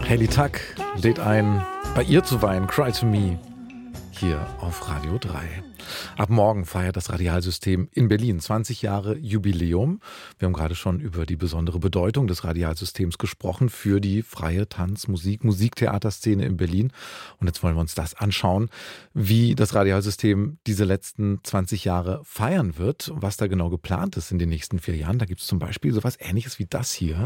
Hayley Tuck lädt ein, bei ihr zu weinen, Cry to Me, hier auf Radio 3. Ab morgen feiert das Radialsystem in Berlin 20 Jahre Jubiläum. Wir haben gerade schon über die besondere Bedeutung des Radialsystems gesprochen für die freie Tanz-, Musiktheaterszene in Berlin. Und jetzt wollen wir uns das anschauen, wie das Radialsystem diese letzten 20 Jahre feiern wird, was da genau geplant ist in den nächsten 4 Jahren. Da gibt es zum Beispiel sowas Ähnliches wie das hier.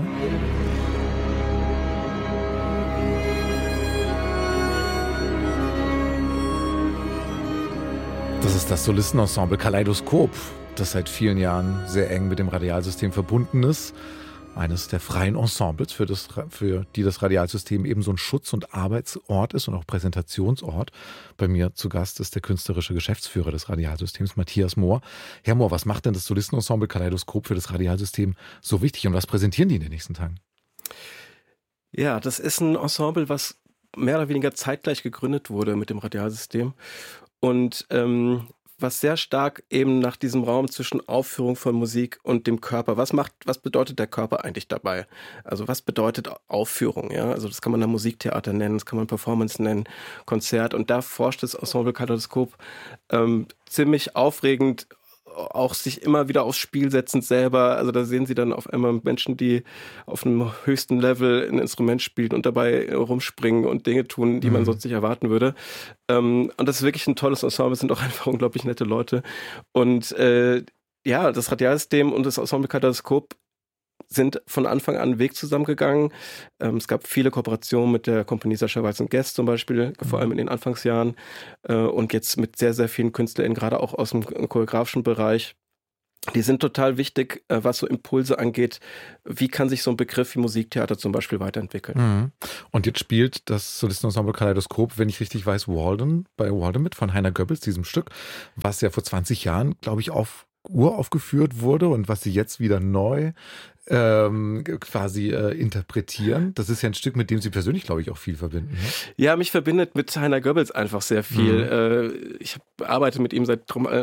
Das ist das Solistenensemble Kaleidoskop, das seit vielen Jahren sehr eng mit dem Radialsystem verbunden ist. Eines der freien Ensembles, für die das Radialsystem eben so ein Schutz- und Arbeitsort ist und auch Präsentationsort. Bei mir zu Gast ist der künstlerische Geschäftsführer des Radialsystems, Matthias Mohr. Herr Mohr, was macht denn das Solistenensemble Kaleidoskop für das Radialsystem so wichtig und was präsentieren die in den nächsten Tagen? Ja, das ist ein Ensemble, was mehr oder weniger zeitgleich gegründet wurde mit dem Radialsystem. Und was sehr stark eben nach diesem Raum zwischen Aufführung von Musik und dem Körper, was bedeutet der Körper eigentlich dabei? Also was bedeutet Aufführung? Ja, also das kann man dann Musiktheater nennen, das kann man Performance nennen, Konzert. Und da forscht das Ensemble Kaleidoskop ziemlich aufregend, auch sich immer wieder aufs Spiel setzend selber. Also da sehen Sie dann auf einmal Menschen, die auf einem höchsten Level ein Instrument spielen und dabei rumspringen und Dinge tun, die man sonst nicht erwarten würde. Und das ist wirklich ein tolles Ensemble, sind auch einfach unglaublich nette Leute. Und das Radialsystem und das Ensemble Kaleidoskop sind von Anfang an einen Weg zusammengegangen. Es gab viele Kooperationen mit der Kompanie Sascha Walz und Guest zum Beispiel, vor allem in den Anfangsjahren. Und jetzt mit sehr, sehr vielen KünstlerInnen, gerade auch aus dem choreografischen Bereich. Die sind total wichtig, was so Impulse angeht. Wie kann sich so ein Begriff wie Musiktheater zum Beispiel weiterentwickeln? Und jetzt spielt das Solistenensemble Kaleidoskop, wenn ich richtig weiß, bei Walden mit von Heiner Goebbels, diesem Stück, was ja vor 20 Jahren, glaube ich, uraufgeführt wurde und was sie jetzt wieder neu interpretieren. Das ist ja ein Stück, mit dem Sie persönlich, glaube ich, auch viel verbinden. Ne? Ja, mich verbindet mit Heiner Goebbels einfach sehr viel. Ich arbeite mit ihm seit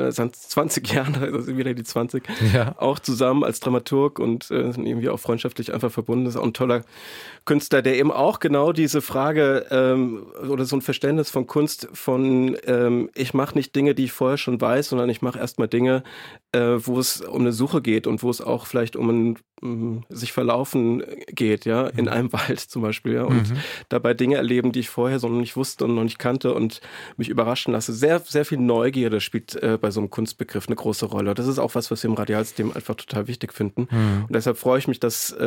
20 Jahren, also wieder die 20, auch zusammen als Dramaturg und sind irgendwie auch freundschaftlich einfach verbunden. Das ist auch ein toller Künstler, der eben auch genau diese Frage oder so ein Verständnis von Kunst von ich mache nicht Dinge, die ich vorher schon weiß, sondern ich mache erstmal Dinge, wo es um eine Suche geht und wo es auch vielleicht um ein sich verlaufen geht, ja, in einem Wald zum Beispiel, ja, und dabei Dinge erleben, die ich vorher so noch nicht wusste und noch nicht kannte und mich überraschen lasse. Sehr, sehr viel Neugierde spielt bei so einem Kunstbegriff eine große Rolle. Das ist auch was wir im Radialsystem einfach total wichtig finden. Und deshalb freue ich mich, dass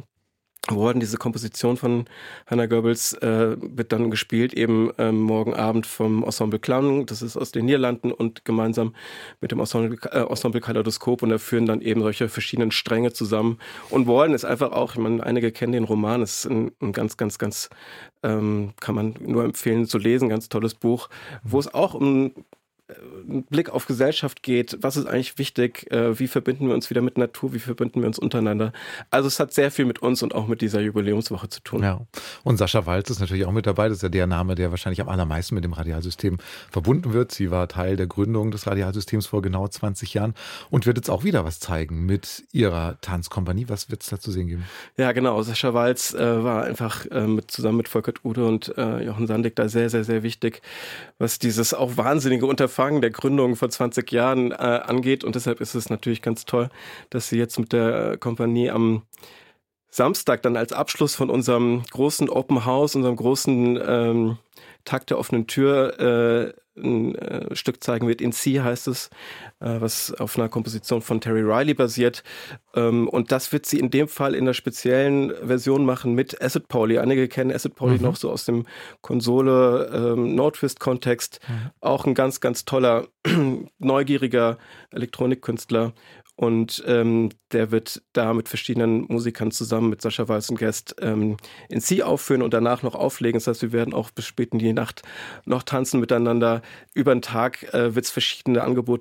diese Komposition von Heiner Goebbels wird dann gespielt, eben morgen Abend vom Ensemble Clown, das ist aus den Niederlanden, und gemeinsam mit dem Ensemble Kaleidoskop, und da führen dann eben solche verschiedenen Stränge zusammen. Und Walden ist einfach auch, ich meine, einige kennen den Roman, ist ein ganz, ganz, ganz, kann man nur empfehlen zu lesen, ganz tolles Buch, wo es auch um einen Blick auf Gesellschaft geht. Was ist eigentlich wichtig? Wie verbinden wir uns wieder mit Natur? Wie verbinden wir uns untereinander? Also es hat sehr viel mit uns und auch mit dieser Jubiläumswoche zu tun. Ja. Und Sascha Walz ist natürlich auch mit dabei. Das ist ja der Name, der wahrscheinlich am allermeisten mit dem Radialsystem verbunden wird. Sie war Teil der Gründung des Radialsystems vor genau 20 Jahren und wird jetzt auch wieder was zeigen mit ihrer Tanzkompanie. Was wird es da zu sehen geben? Ja, genau. Sascha Walz war einfach zusammen mit Volkert Ude und Jochen Sandig da sehr, sehr, sehr wichtig, was dieses auch wahnsinnige Unterfangen der Gründung vor 20 Jahren angeht. Und deshalb ist es natürlich ganz toll, dass sie jetzt mit der Kompanie am Samstag dann als Abschluss von unserem großen Open House, unserem großen Tag der offenen Tür ein Stück zeigen wird. In C heißt es, was auf einer Komposition von Terry Riley basiert. Und das wird sie in dem Fall in der speziellen Version machen mit Acid Pauli. Einige kennen Acid Pauli noch so aus dem Konsole No-Twist-Kontext. Auch ein ganz, ganz toller, neugieriger Elektronikkünstler. Und der wird da mit verschiedenen Musikern zusammen mit Sascha Walz und Guest in C aufführen und danach noch auflegen. Das heißt, wir werden auch bis spät in die Nacht noch tanzen miteinander. Über den Tag wird es verschiedene Angebote geben für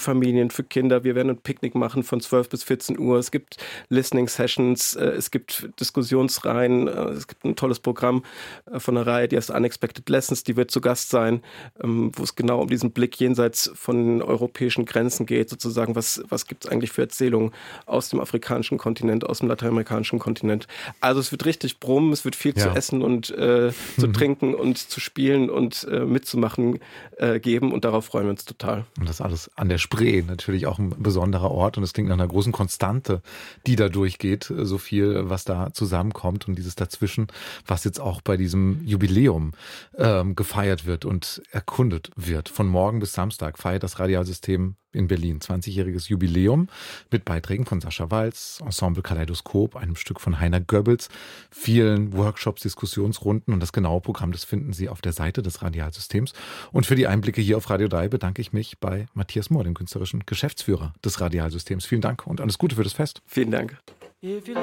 Familien, für Kinder. Wir werden ein Picknick machen von 12 bis 14 Uhr. Es gibt Listening Sessions, es gibt Diskussionsreihen, es gibt ein tolles Programm von einer Reihe, die heißt Unexpected Lessons, die wird zu Gast sein, wo es genau um diesen Blick jenseits von europäischen Grenzen geht, sozusagen, was gibt es eigentlich für Erzählungen aus dem afrikanischen Kontinent, aus dem lateinamerikanischen Kontinent. Also es wird richtig brummen, es wird viel zu essen und zu trinken und zu spielen und mitzumachen geben und darauf freuen wir uns total. Und das alles an der Spree, natürlich auch ein besonderer Ort und es klingt nach einer großen Konstante, die da durchgeht, so viel, was da zusammenkommt und dieses Dazwischen, was jetzt auch bei diesem Jubiläum gefeiert wird und erkundet wird. Von morgen bis Samstag feiert das Radialsystem in Berlin 20-jähriges Jubiläum mit Beiträgen von Sascha Walz, Ensemble Kaleidoskop, einem Stück von Heiner Goebbels, vielen Workshops, Diskussionsrunden und das genaue Programm, das finden Sie auf der Seite des Radialsystems. Und für die Einblicke hier auf Radio 3 bedanke ich mich bei Matthias Mohr, dem künstlerischen Geschäftsführer des Radialsystems. Vielen Dank und alles Gute für das Fest. Vielen Dank. If you